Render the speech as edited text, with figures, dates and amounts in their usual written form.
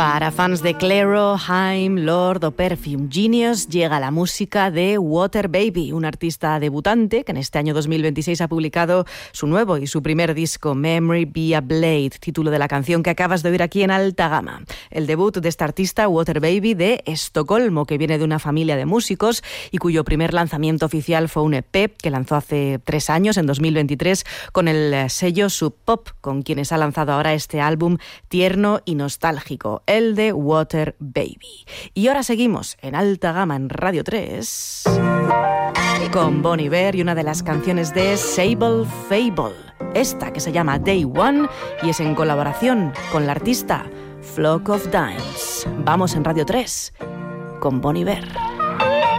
Para fans de Clairo, Haim, Lord o Perfume Genius llega la música de Water Baby, un artista debutante que en este año 2026 ha publicado su nuevo y su primer disco, Memory Be a Blade, título de la canción que acabas de oír aquí en Alta Gama. El debut de esta artista, Water Baby, de Estocolmo, que viene de una familia de músicos y cuyo primer lanzamiento oficial fue un EP que lanzó hace 3 años, en 2023, con el sello Sub Pop, con quienes ha lanzado ahora este álbum tierno y nostálgico, el de Water Baby. Y ahora seguimos en Alta Gama en Radio 3 con Bon Iver y una de las canciones de Sable Fable, esta que se llama Day One y es en colaboración con la artista Flock of Dimes. Vamos en Radio 3 con Bon Iver.